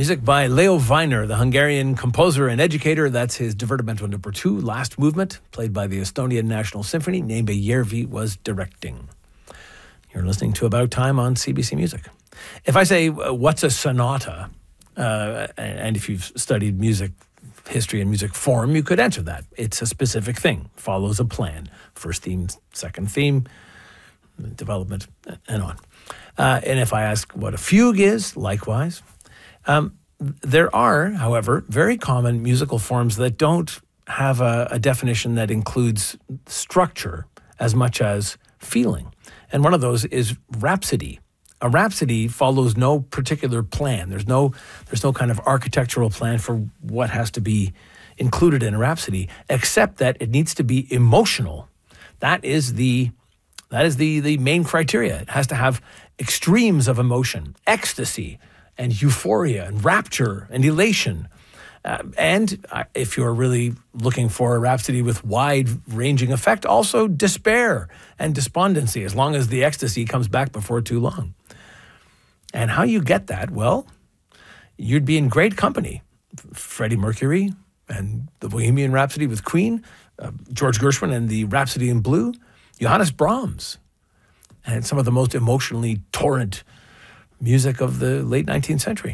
Music by Leo Weiner, the Hungarian composer and educator. That's his Divertimento No. 2, Last Movement, played by the Estonian National Symphony. Neeme Järvi was directing. You're listening to About Time on CBC Music. If I say, what's a sonata, and if you've studied music history and music form, you could answer that. It's a specific thing, follows a plan. First theme, second theme, development, and on. And if I ask what a fugue is, likewise. There are, however, very common musical forms that don't have a definition that includes structure as much as feeling. And one of those is rhapsody. A rhapsody follows no particular plan. There's no kind of architectural plan for what has to be included in a rhapsody, except that it needs to be emotional. That is the main criteria. It has to have extremes of emotion, ecstasy, and euphoria, and rapture, and elation. And if you're really looking for a rhapsody with wide-ranging effect, also despair and despondency, as long as the ecstasy comes back before too long. And how you get that? Well, you'd be in great company. Freddie Mercury and the Bohemian Rhapsody with Queen, George Gershwin and the Rhapsody in Blue, Johannes Brahms, and some of the most emotionally torrent music of the late 19th century.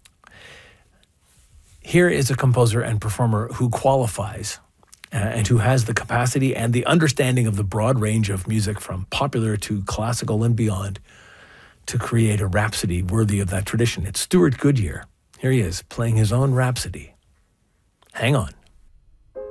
Here is a composer and performer who qualifies and who has the capacity and the understanding of the broad range of music from popular to classical and beyond to create a rhapsody worthy of that tradition. It's Stuart Goodyear. Here he is playing his own rhapsody. Hang on.